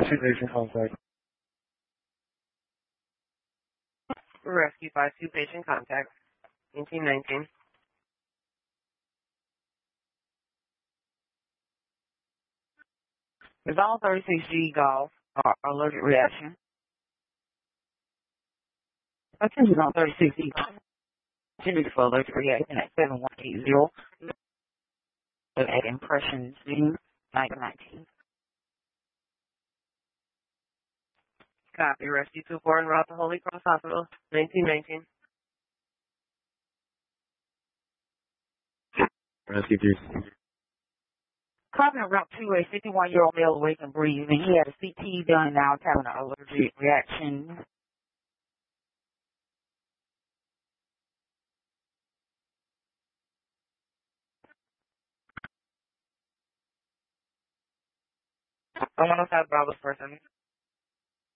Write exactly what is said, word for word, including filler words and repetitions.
Two patient contact. Rescue by two patient contact. nineteen nineteen. Resolve thirty-six G golf or allergic reaction. Attention on thirty-six G golf. Attended for allergic reaction at seven one eight zero. At impressions Zoom nineteen nineteen. Copy. Rescue two four en route to Holy Cross Hospital. nineteen nineteen. Rescue three. Copy en route to a fifty-one-year-old male awake and breathing. He had a C T done now. He's having an allergic reaction. I'm on the side Bravo's person.